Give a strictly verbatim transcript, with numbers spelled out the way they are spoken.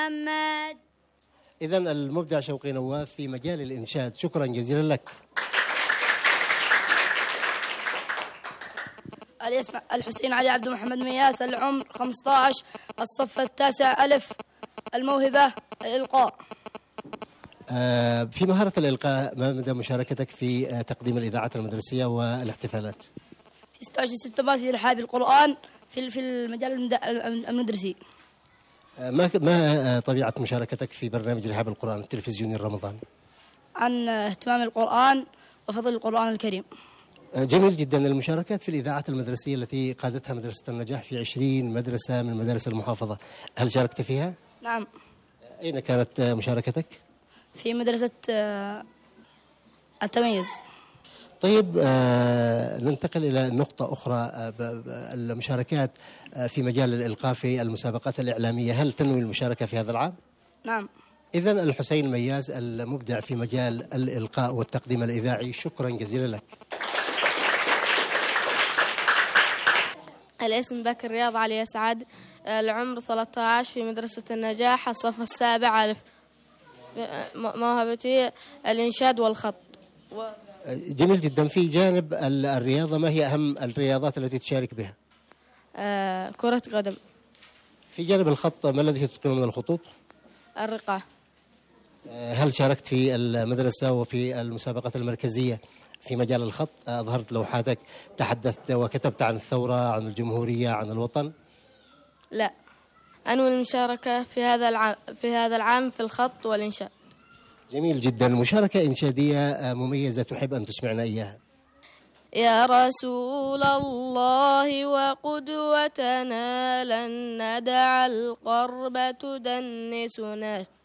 محمد. إذا المبدع شوقي نواف في مجال الإنشاد، شكرا جزيلا لك. الاسم الحسين علي عبد محمد مياس، العمر خمسة عشر، الصف التاسع ألف، الموهبة الإلقاء. آه في مهارة الإلقاء ما مدى مشاركتك في آه تقديم الإذاعات المدرسية والاحتفالات؟ في ستة وعشرين سبتمبر في رحاب القرآن في في المجال المدرسي. آه ما ما طبيعة مشاركتك في برنامج رحاب القرآن التلفزيوني رمضان؟ عن اهتمام القرآن وفضل القرآن الكريم. جميل جدا. المشاركات في الإذاعات المدرسية التي قادتها مدرسة النجاح في عشرين مدرسة من مدارس المحافظة، هل شاركت فيها؟ نعم. أين كانت مشاركتك؟ في مدرسة التميز. طيب آه ننتقل إلى نقطة أخرى، آه المشاركات آه في مجال الإلقاء في المسابقات الإعلامية، هل تنوي المشاركة في هذا العام؟ نعم. إذن الحسين مياس المبدع في مجال الإلقاء والتقديم الإذاعي، شكرا جزيلا لك. الاسم بكر رياض علي سعد، العمر ثلاثة عشر، في مدرسة النجاح، الصف السابع ألف، موهبتي الإنشاد والخط. جميل جدا. في جانب الرياضة، ما هي أهم الرياضات التي تشارك بها؟ آه كرة قدم. في جانب الخط ما الذي تتقنه من الخطوط؟ الرقعة. هل شاركت في المدرسة وفي المسابقات المركزية في مجال الخط؟ أظهرت لوحاتك، تحدثت وكتبت عن الثورة، عن الجمهورية، عن الوطن؟ لا، أنوي المشاركة في هذا العام في هذا العام في الخط والإنشاد. جميل جدا. مشاركة إنشادية مميزة تحب أن تسمعنا إياها. يا رسول الله وقدوتنا، لن ندع القرب تدنسنا.